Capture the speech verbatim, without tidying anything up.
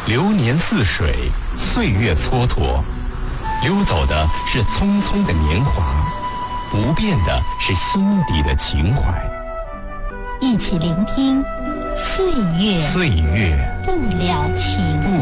流年似水，岁月蹉跎，溜走的是匆匆的年华，不变的是心底的情怀。 一起聆听岁月岁月不了情。